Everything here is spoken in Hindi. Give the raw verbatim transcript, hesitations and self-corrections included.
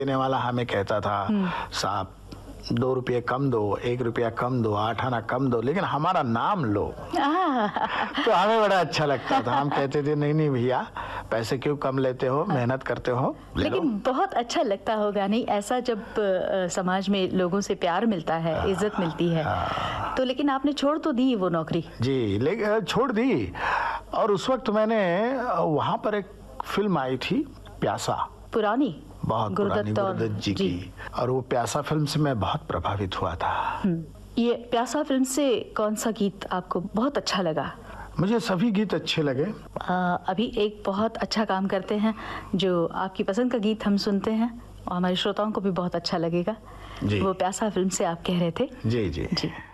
देने वाला हमें कहता था साहब दो रुपये कम दो, एक रुपया कम दो, आठ आना कम दो, लेकिन हमारा नाम लो। तो हमें बड़ा अच्छा लगता था। हम कहते थे नहीं नहीं भैया, पैसे क्यों कम लेते हो, मेहनत करते हो, ले लेकिन लो। बहुत अच्छा लगता होगा नहीं ऐसा जब आ, समाज में लोगों से प्यार मिलता है, इज्जत मिलती है। तो लेकिन आपने छोड़ तो दी वो नौकरी? जी, लेकिन छोड़ दी। और उस वक्त मैंने वहाँ पर एक फिल्म आई थी प्यासा, पुरानी, बहुत पुरानी, गुरुदत्त जी की, और वो प्यासा फिल्म से मैं बहुत प्रभावित हुआ था। ये प्यासा फिल्म से कौन सा गीत आपको बहुत अच्छा लगा? मुझे सभी गीत अच्छे लगे। आ, अभी एक बहुत अच्छा काम करते हैं, जो आपकी पसंद का गीत हम सुनते हैं और हमारे श्रोताओं को भी बहुत अच्छा लगेगा। जी। वो प्यासा फिल्म से आप कह रहे थे। जी जी, जी।